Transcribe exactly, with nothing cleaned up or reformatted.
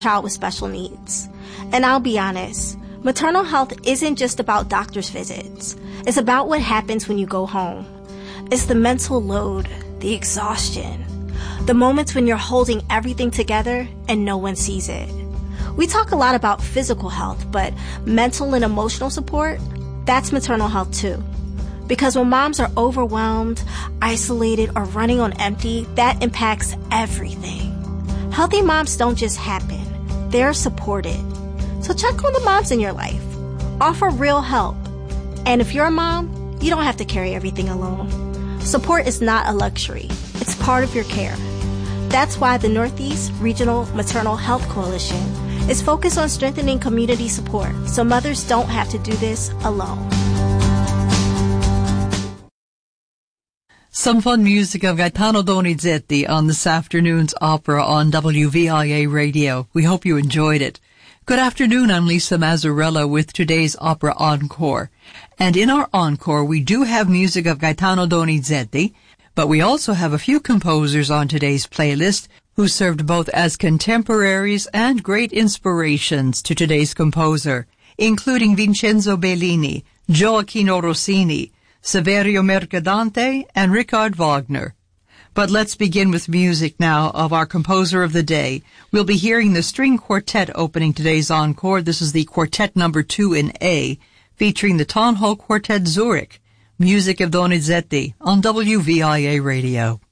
child with special needs. And I'll be honest, maternal health isn't just about doctor's visits. It's about what happens when you go home. It's the mental load, the exhaustion, the moments when you're holding everything together and no one sees it. We talk a lot about physical health, but mental and emotional support, that's maternal health too. Because when moms are overwhelmed, isolated, or running on empty, that impacts everything. Healthy moms don't just happen. They're supported. So check on the moms in your life. Offer real help. And if you're a mom, you don't have to carry everything alone. Support is not a luxury. It's part of your care. That's why the Northeast Regional Maternal Health Coalition is focused on strengthening community support so mothers don't have to do this alone. Some fun music of Gaetano Donizetti on this afternoon's opera on W V I A Radio. We hope you enjoyed it. Good afternoon, I'm Lisa Mazzarella with today's Opera Encore. And in our encore, we do have music of Gaetano Donizetti, but we also have a few composers on today's playlist who served both as contemporaries and great inspirations to today's composer, including Vincenzo Bellini, Gioacchino Rossini, Saverio Mercadante, and Richard Wagner. But let's begin with music now of our composer of the day. We'll be hearing the string quartet opening today's encore. This is the quartet number two in A, featuring the Tonhalle Quartet Zurich. Music of Donizetti on W V I A Radio.